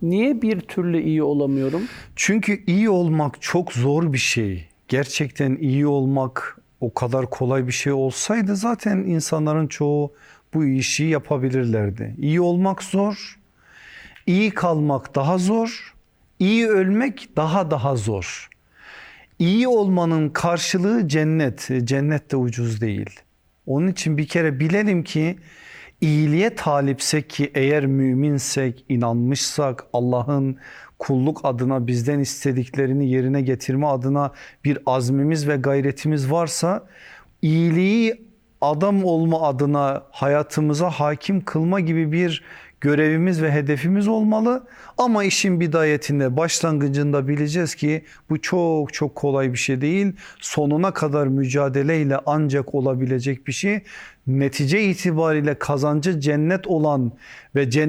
Niye bir türlü iyi olamıyorum? Çünkü iyi olmak çok zor bir şey. Gerçekten iyi olmak o kadar kolay bir şey olsaydı zaten insanların çoğu bu işi yapabilirlerdi. İyi olmak zor, iyi kalmak daha zor, iyi ölmek daha zor. İyi olmanın karşılığı cennet. Cennet de ucuz değil. Onun için bir kere bilelim ki iyiliğe talipsek, ki eğer müminsek, inanmışsak, Allah'ın kulluk adına bizden istediklerini yerine getirme adına bir azmimiz ve gayretimiz varsa, iyiliği adam olma adına hayatımıza hakim kılma gibi bir görevimiz ve hedefimiz olmalı. Ama işin bidayetinde, başlangıcında bileceğiz ki bu çok kolay bir şey değil. Sonuna kadar mücadeleyle ancak olabilecek bir şey. Netice itibariyle kazancı cennet olan ve cennet